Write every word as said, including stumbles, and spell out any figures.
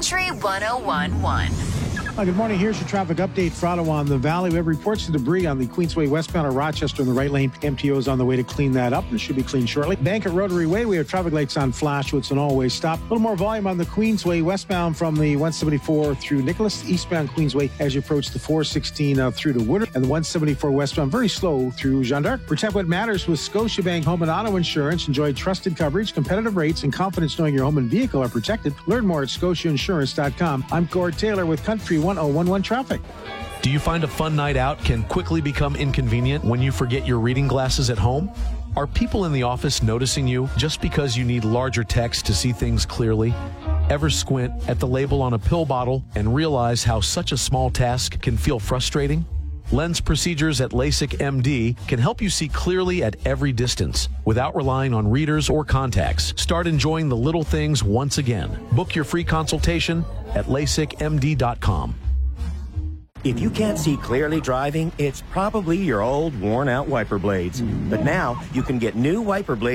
Country one oh one point one. Hi, good morning. Here's your traffic update for Ottawa and the Valley. We have reports of debris on the Queensway westbound of Rochester in the right lane. M T O is on the way to clean that up. It should be cleaned shortly. Bank at Rotary Way, we have traffic lights on flash, so it's an all-way stop. A little more volume on the Queensway westbound from the one seventy-four through Nicholas, eastbound Queensway as you approach the four sixteen uh, through to Woodard, and the one seventy-four westbound very slow through Jeanne d'Arc. Protect what matters with Scotiabank Home and Auto Insurance. Enjoy trusted coverage, competitive rates, and confidence knowing your home and vehicle are protected. Learn more at scotia insurance dot com. I'm Gord Taylor with Country one oh one one Traffic. Do you find a fun night out can quickly become inconvenient when you forget your reading glasses at home? Are people in the office noticing you just because you need larger text to see things clearly? Ever squint at the label on a pill bottle and realize how such a small task can feel frustrating? Lens procedures at LASIK M D can help you see clearly at every distance without relying on readers or contacts. Start enjoying the little things once again. Book your free consultation at lasik m d dot com. If you can't see clearly driving, it's probably your old, worn-out wiper blades. But now, you can get new wiper blades